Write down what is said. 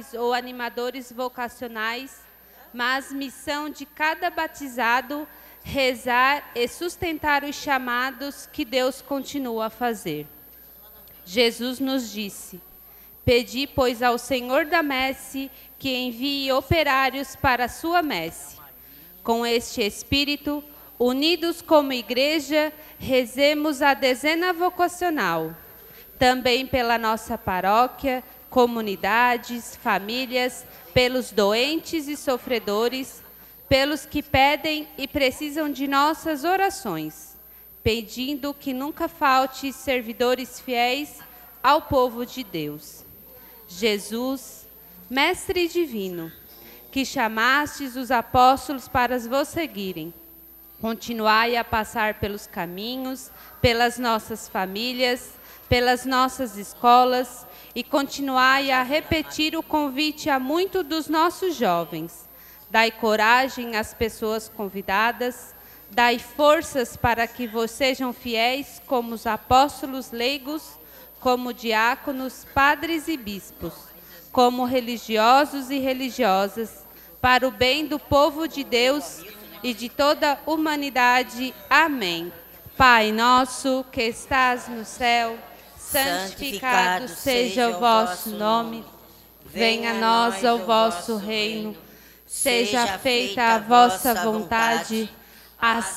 padres ou animadores vocacionais, mas missão de cada batizado rezar e sustentar os chamados que Deus continua a fazer. Jesus nos disse: pedi, pois, ao Senhor da messe que envie operários para a sua messe. Com este espírito, unidos como igreja, rezemos a dezena vocacional. Também pela nossa paróquia, comunidades, famílias, pelos doentes e sofredores, pelos que pedem e precisam de nossas orações, pedindo que nunca falte servidores fiéis ao povo de Deus. Jesus, Mestre Divino, que chamastes os apóstolos para vos seguirem, continuai a passar pelos caminhos, pelas nossas famílias, pelas nossas escolas, e continuai a repetir o convite a muitos dos nossos jovens. Dai coragem às pessoas convidadas, dai forças para que vos sejam fiéis como os apóstolos leigos, como diáconos, padres e bispos, como religiosos e religiosas, para o bem do povo de Deus e de toda a humanidade. Amém. Pai nosso que estás no céu, santificado seja o vosso nome. Venha a nós o vosso reino. Seja feita a vossa vontade, assim